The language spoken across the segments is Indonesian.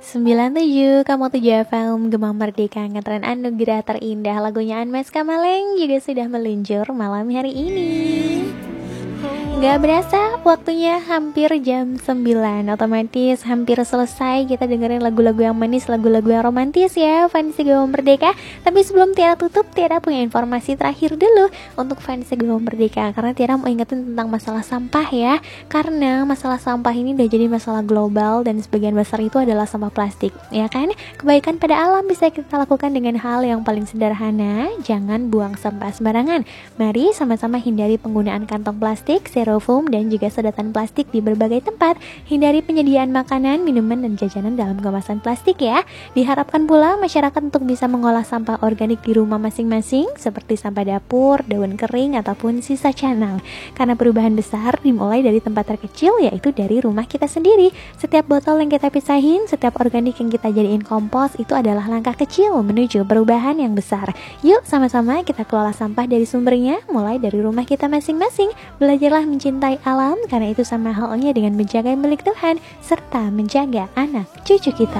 97, kamu 7 FM, Gemang Merdeka, ngetren anugerah terindah. Lagunya Anmes Kamaleng juga sudah meluncur malam hari ini. Gak berasa waktunya hampir jam 9. Otomatis hampir selesai kita dengerin lagu-lagu yang manis, lagu-lagu yang romantis ya fans Gemang Merdeka. Tapi sebelum Tiara tutup, Tiara punya informasi terakhir dulu untuk fans Gemang Merdeka. Karena Tiara mau ingetin tentang masalah sampah ya. Karena masalah sampah ini udah jadi masalah global dan sebagian besar itu adalah sampah plastik, ya kan? Kebaikan pada alam bisa kita lakukan dengan hal yang paling sederhana. Jangan buang sampah sembarangan. Mari sama-sama hindari penggunaan kantong plastik, styrofoam, dan juga sedotan plastik di berbagai tempat. Hindari penyediaan makanan, minuman, dan jajanan dalam kemasan plastik ya. Diharapkan pula masyarakat untuk bisa mengolah sampah organik di rumah masing-masing seperti sampah dapur, daun kering, ataupun sisa canang. Karena perubahan besar dimulai dari tempat terkecil, yaitu dari rumah kita sendiri. Setiap botol yang kita pisahin, setiap organik yang kita jadiin kompos, itu adalah langkah kecil menuju perubahan yang besar. Yuk sama-sama kita kelola sampah dari sumbernya, mulai dari rumah kita masing-masing. Belajarlah mencintai alam, karena itu sama halnya dengan menjaga milik Tuhan, serta menjaga anak cucu kita.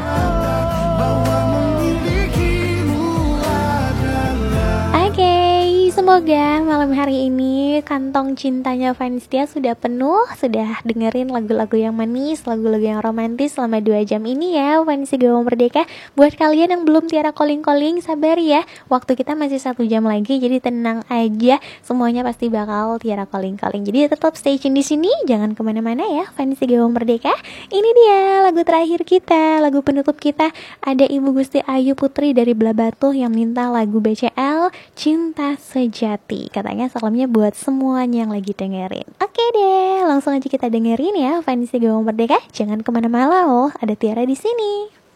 Semoga malam hari ini kantong cintanya Vanistia sudah penuh, sudah dengerin lagu-lagu yang manis, lagu-lagu yang romantis selama 2 jam ini ya Vanistia Gemang Merdeka. Buat kalian yang belum Tiara calling-calling, sabar ya, waktu kita masih 1 jam lagi, jadi tenang aja, semuanya pasti bakal Tiara calling-calling. Jadi tetap stay tune di sini, jangan kemana-mana ya Vanistia Gemang Merdeka. Ini dia lagu terakhir kita, lagu penutup kita. Ada Ibu Gusti Ayu Putri dari Blabatuh yang minta lagu BCL Cinta Sejati. Katanya salamnya buat semuanya yang lagi dengerin. Oke deh, langsung aja kita dengerin ya Vanistia Gemang Merdeka. Jangan kemana-mana loh, ada Tiara di sini.